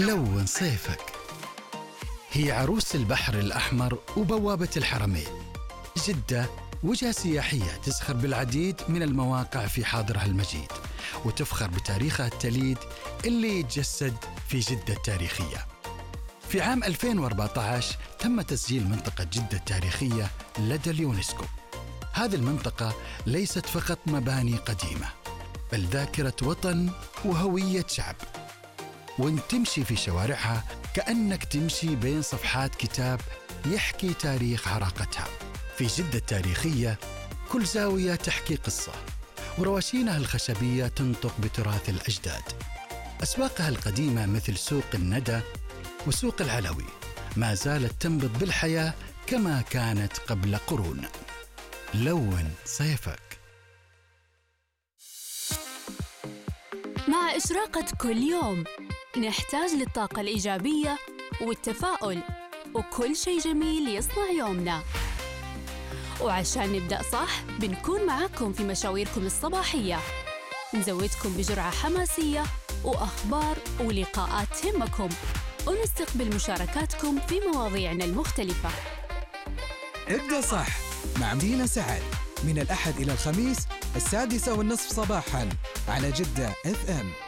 لون صيفك. هي عروس البحر الأحمر وبوابة الحرمين. جدة وجهة سياحية تزخر بالعديد من المواقع في حاضرها المجيد، وتفخر بتاريخها التليد اللي يتجسد في جدة التاريخية. في عام 2014 تم تسجيل منطقة جدة التاريخية لدى اليونسكو. هذه المنطقة ليست فقط مباني قديمة، بل ذاكرة وطن وهوية شعب. وانت تمشي في شوارعها كأنك تمشي بين صفحات كتاب يحكي تاريخ عراقتها. في جدة التاريخية كل زاوية تحكي قصة، ورواشينها الخشبية تنطق بتراث الأجداد. أسواقها القديمة مثل سوق الندى وسوق العلوي ما زالت تنبض بالحياة كما كانت قبل قرون. لون صيفك. مع إشراقة كل يوم نحتاج للطاقة الإيجابية والتفاؤل، وكل شيء جميل يصنع يومنا. وعشان نبدأ صح بنكون معاكم في مشاويركم الصباحية، نزودكم بجرعة حماسية وأخبار ولقاءات تهمكم، ونستقبل مشاركاتكم في مواضيعنا المختلفة. ابدأ صح مع دينا سعد من الأحد إلى الخميس 6:30 صباحاً على جدة FM.